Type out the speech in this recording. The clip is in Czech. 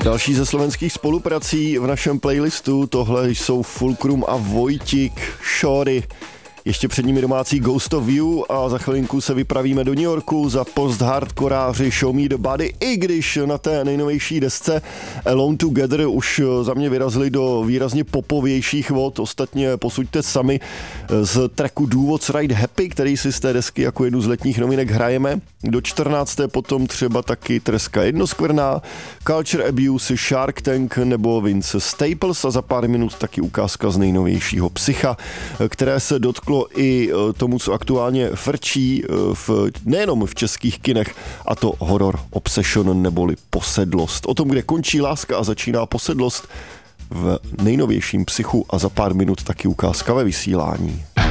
Další ze slovenských spoluprací v našem playlistu, tohle jsou Fulcrum a Vojtik, Shorty. Ještě před nimi domácí Ghost of You a za chvilinku se vypravíme do New Yorku za post-hardkoráři Show Me the Body, i když na té nejnovější desce Alone Together už za mě vyrazili do výrazně popovějších vod. Ostatně posuďte sami z tracku Do What's Right Happy, který si z té desky jako jednu z letních novinek hrajeme. Do 14. potom třeba taky Treska Jednoskvrná, Culture Abuse, Shark Tank nebo Vince Staples a za pár minut taky ukázka z nejnovějšího Psycha, které se dotklo i tomu, co aktuálně frčí nejenom v českých kinech, a to horror obsession neboli posedlost. O tom, kde končí láska a začíná posedlost v nejnovějším Psychu a za pár minut taky ukázka ve vysílání.